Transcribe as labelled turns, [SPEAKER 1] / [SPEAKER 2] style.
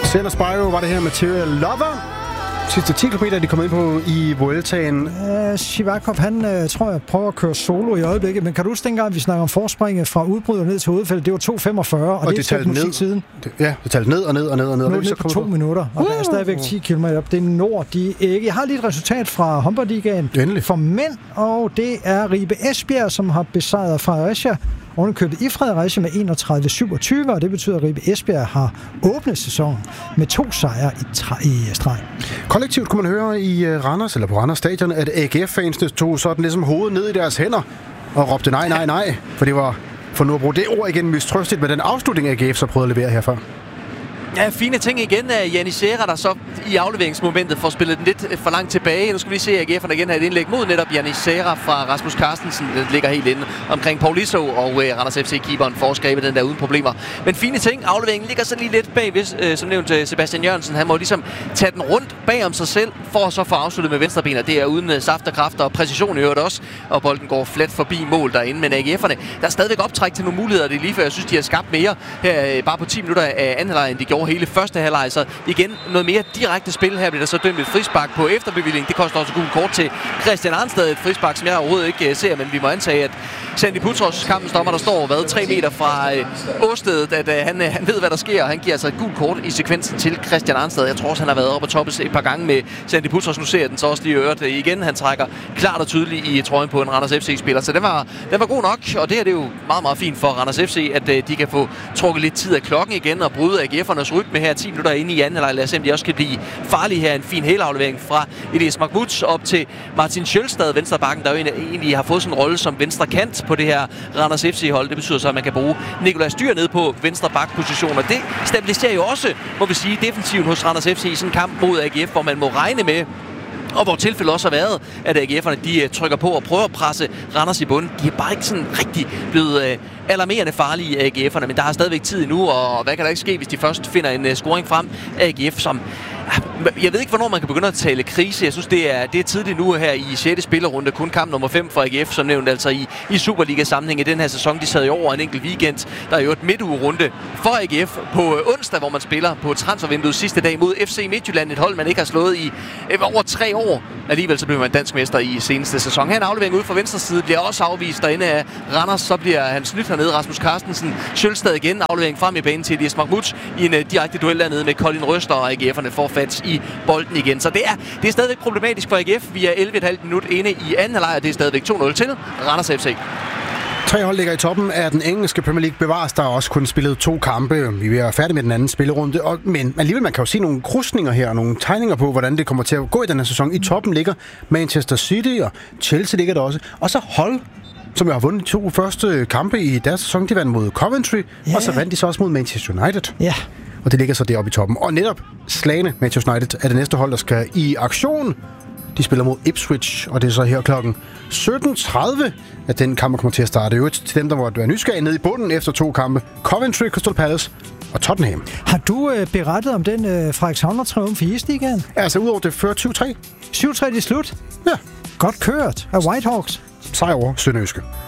[SPEAKER 1] Marcelo Spiro var det her, Material Lover. Sidste 10 km, de kom ind på i Vueltaen.
[SPEAKER 2] Sivakov, han tror jeg prøver at køre solo i øjeblikket, men kan du huske dengang, vi snakker om forspringet fra udbryder ned til hovedfældet, det var 2.45, og det er musik siden.
[SPEAKER 1] Ja, det talte ned og ned og ned og ned.
[SPEAKER 2] Nu er det på 2 minutter, og der er stadigvæk 10 km op. Det når de ikke. Jeg har lige et resultat fra Humber-ligaen for mænd, og det er Ribe Esbjerg, som har besejret Fredericia. Ovenikøbet i Fredericia med 31-27, og det betyder, at Ribe Esbjerg har åbnet sæsonen med 2 sejre i streg.
[SPEAKER 1] Kollektivt kunne man høre i Randers, eller på Randers Stadion, at AGF-fansene tog sådan ligesom hovedet ned i deres hænder og råbte nej, nej, nej. For det var, for nu at bruge det ord igen, mistrøstigt med den afslutning, AGF så prøvede at levere herfra.
[SPEAKER 3] Ja, fine ting igen af Janis Serra, der så i afleveringsmomentet får spillet den lidt for langt tilbage. Nu skal vi se, at AGF'erne igen har et indlæg mod netop Janis Serra fra Rasmus Carstensen. Den ligger helt inde omkring Paul Iso, og Randers FC-keeperen får skrevet den der uden problemer. Men fine ting. Afleveringen ligger så lige lidt bagved, som nævnt Sebastian Jørgensen. Han må ligesom tage den rundt bag om sig selv, for at så få afsluttet med venstrebenet. Det er uden saft og kraft og præcision i øvrigt også. Og bolden går flat forbi mål derinde. Men AGF'erne, der er stadigvæk optræk til nogle muligheder. Det er lige før, jeg synes, de har skabt mere her bare på 10 minutter af anden halvleg, end de gjorde hele første halvleg. Så igen noget mere direkte spil. Her bliver der så dømt et frispark på efterbevilling. Det koster også gult kort til Christian Arnsted. Et frispark, som jeg overhovedet ikke ser, men vi må antage, at Sandy Putros, kampens dommer, der står 3 meter fra åstedet, at han ved, hvad der sker, og han giver altså et gult kort i sekvensen til Christian Arnsted. Jeg tror også, han har været oppe og toppes et par gange med Sandy Putros. Nu ser jeg den så også lige i øret igen. Han trækker klart og tydeligt i trøjen på en Randers FC-spiller. Så den var god nok, og det her det er jo meget, meget fint for Randers FC, at de kan få trukket lidt tid af klokken igen og bryde AGF'ernes rytme her 10 minutter inde i anden halvleg. Lad os se, om de også kan blive farlige her. En fin helaflevering fra Elias Mahmoud op til Martin Sjølstad, venstrebakken, der jo egentlig har fået sådan en rolle som venstre kant på det her Randers FC-hold. Det betyder så, at man kan bruge Nikolaj Styr ned på venstre bakposition, og det stabiliserer jo også, må vi sige, defensiven hos Randers FC i sådan en kamp mod AGF, hvor man må regne med, og hvor tilfældet også har været, at AGF'erne de trykker på og prøver at presse Randers i bunden. De er bare ikke sådan rigtig blevet alarmerende farlige af AGF'erne, men der er stadigvæk tid endnu, og hvad kan der ikke ske, hvis de først finder en scoring frem af AGF, som jeg ved ikke, hvornår man kan begynde at tale krise. Jeg synes, det er tidligt nu her i 6. spillerunde. Kun kamp nummer 5 for AGF, som nævnt altså i Superliga-sammenhæng i den her sæson. De sad jo over en enkelt weekend. Der er jo et midtugerunde for AGF på onsdag, hvor man spiller på transfervinduet sidste dag mod FC Midtjylland. Et hold, man ikke har slået i over 3 år. Alligevel så bliver man dansk mester i seneste sæson. Her en aflevering ud fra venstre side bliver også afvist derinde af Randers. Så bliver han snydt hernede. Rasmus Carstensen. Sjølstad igen. Aflevering frem i banen til Elias Mahmoud i en direkte duel dernede med Colin Røster, og AGF'erne får fat i bolden igen. Så det er stadigvæk problematisk for AGF. Vi er 11,5 minut inde i anden halvleg, og det er stadigvæk 2-0 til Randers FC.
[SPEAKER 1] 3 hold ligger i toppen af den engelske Premier League. Bevares, der også kun spillet 2 kampe. Vi er færdige med den anden spillerunde. Men alligevel, man kan jo se nogle krydsninger her, nogle tegninger på, hvordan det kommer til at gå i den her sæson. I toppen ligger Manchester City, og Chelsea ligger der også. Og så hold, som jo har vundet 2 første kampe i deres sæson. De vandt mod Coventry, og så vandt de så også mod Manchester United.
[SPEAKER 2] Ja.
[SPEAKER 1] Og det ligger så deroppe i toppen. Og netop slagne Manchester United er det næste hold, der skal i aktion. De spiller mod Ipswich, og det er så her klokken 17.30, at den kamp kommer til at starte. Øvrigt til dem, der måtte være nysgerrige nede i bunden efter 2 kampe. Coventry, Crystal Palace og Tottenham.
[SPEAKER 2] Har du berettet om den Frederikshavn-triumf i Isligaen?
[SPEAKER 1] Altså udover det før 7-3.
[SPEAKER 2] 7-3 i slut?
[SPEAKER 1] Ja.
[SPEAKER 2] Godt kørt af Whitehawks.
[SPEAKER 1] Sejr over Sønderjyske.